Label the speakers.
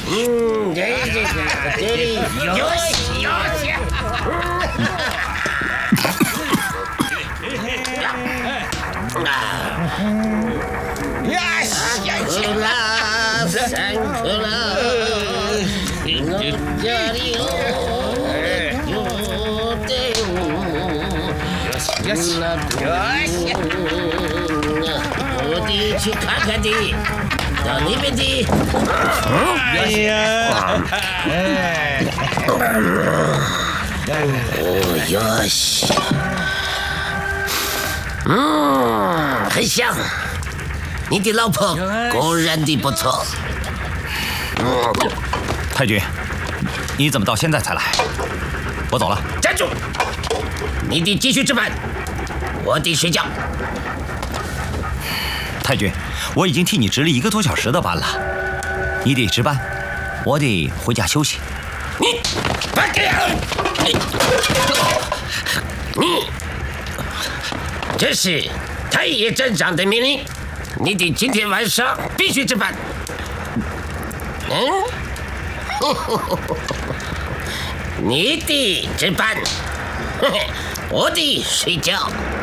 Speaker 1: 这里有戏有戏。苦了，辛苦了，我家里有队伍，我得去看看的，到那边的。
Speaker 2: 哎呀！
Speaker 1: 哦哟西，很香。你的老婆果然的不错。
Speaker 3: 太君，你怎么到现在才来？我走了。
Speaker 1: 站住！你得继续值班，我得睡觉。
Speaker 3: 太君，我已经替你值了1个多小时的班了，你得值班，我得回家休息。
Speaker 1: 你，快给你，这是太爷镇长的命令，你得今天晚上必须值班。你得值班，我得睡觉。